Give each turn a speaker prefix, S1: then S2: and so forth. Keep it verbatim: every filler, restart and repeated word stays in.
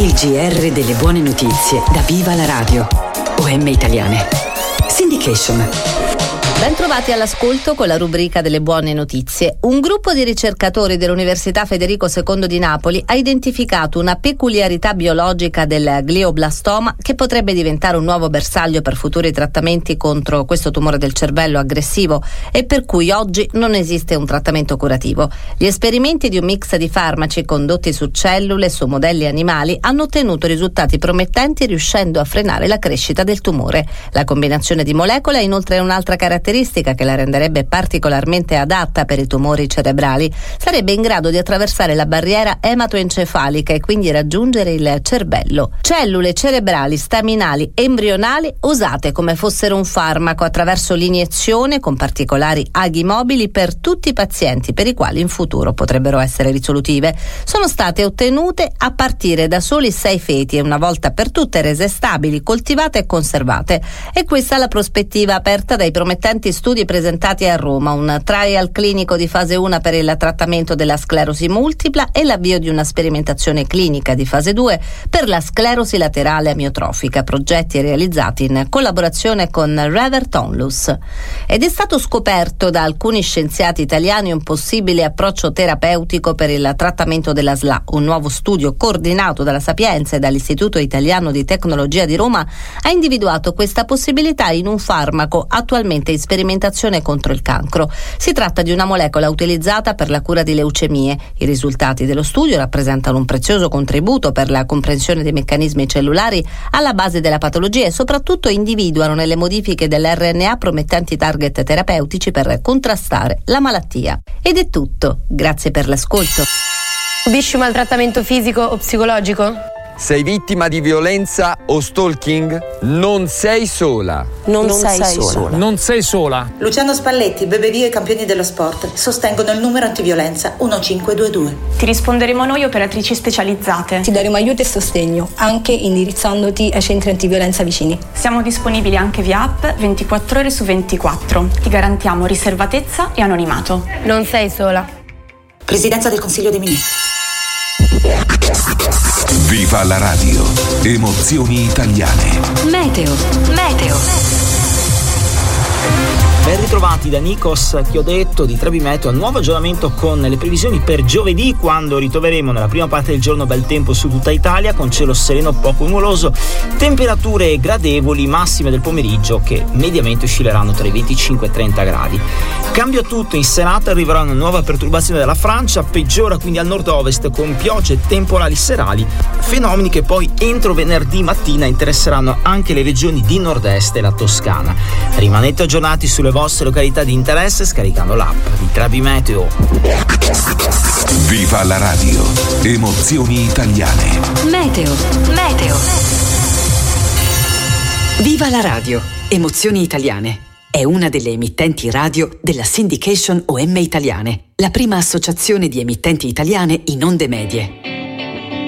S1: Il G R delle buone notizie da Viva la Radio. O M Italiane. Syndication.
S2: Bentrovati all'ascolto con la rubrica delle buone notizie. Un gruppo di ricercatori dell'Università Federico secondo di Napoli ha identificato una peculiarità biologica del glioblastoma che potrebbe diventare un nuovo bersaglio per futuri trattamenti contro questo tumore del cervello aggressivo e per cui oggi non esiste un trattamento curativo. Gli esperimenti di un mix di farmaci condotti su cellule e su modelli animali hanno ottenuto risultati promettenti, riuscendo a frenare la crescita del tumore. La combinazione di molecole ha inoltre un'altra caratteristica che la renderebbe particolarmente adatta per i tumori cerebrali. Sarebbe in grado di attraversare la barriera ematoencefalica e quindi raggiungere il cervello. Cellule cerebrali staminali embrionali usate come fossero un farmaco attraverso l'iniezione con particolari aghi mobili per tutti i pazienti per i quali in futuro potrebbero essere risolutive. Sono state ottenute a partire da soli sei feti e una volta per tutte rese stabili, coltivate e conservate. E questa è la prospettiva aperta dai promettenti studi presentati a Roma, un trial clinico di fase uno per il trattamento della sclerosi multipla e l'avvio di una sperimentazione clinica di fase due per la sclerosi laterale amiotrofica, progetti realizzati in collaborazione con Revert Onlus. Ed è stato scoperto da alcuni scienziati italiani un possibile approccio terapeutico per il trattamento della S L A. Un nuovo studio coordinato dalla Sapienza e dall'Istituto Italiano di Tecnologia di Roma ha individuato questa possibilità in un farmaco attualmente in sperimentazione contro il cancro. Si tratta di una molecola utilizzata per la cura di leucemie. I risultati dello studio rappresentano un prezioso contributo per la comprensione dei meccanismi cellulari alla base della patologia e soprattutto individuano nelle modifiche dell'R N A promettenti target terapeutici per contrastare la malattia. Ed è tutto. Grazie per l'ascolto.
S3: Subisci maltrattamento fisico o psicologico?
S4: Sei vittima di violenza o stalking? Non sei sola.
S3: Non,
S5: non
S3: sei,
S5: sei
S3: sola.
S5: sola.
S6: Non sei sola.
S7: Luciano Spalletti, Bebevio e i campioni dello sport sostengono il numero antiviolenza uno cinque due due.
S8: Ti risponderemo noi operatrici specializzate.
S9: Ti daremo aiuto e sostegno, anche indirizzandoti ai centri antiviolenza vicini.
S8: Siamo disponibili anche via app ventiquattro ore su ventiquattro. Ti garantiamo riservatezza e anonimato.
S3: Non sei sola.
S7: Presidenza del Consiglio dei Ministri.
S10: Viva la radio. Emozioni italiane.
S1: Meteo. Meteo.
S11: Ben ritrovati da Nikos Chiodetto di Trebi Meteo, nuovo aggiornamento con le previsioni per giovedì, quando ritroveremo nella prima parte del giorno bel tempo su tutta Italia con cielo sereno poco nuvoloso, temperature gradevoli, massime del pomeriggio che mediamente oscilleranno tra i venticinque e i trenta gradi. Cambia tutto, in serata arriverà una nuova perturbazione dalla Francia, peggiora quindi al nord-ovest con piogge temporali serali, fenomeni che poi entro venerdì mattina interesseranno anche le regioni di nord-est e la Toscana. Rimanete aggiornati sulle vostre località di interesse scaricando l'app di Trebi Meteo.
S10: Viva la radio. Emozioni italiane.
S1: Meteo. Meteo. Viva la radio. Emozioni italiane. È una delle emittenti radio della Syndication O M Italiane, la prima associazione di emittenti italiane in onde medie.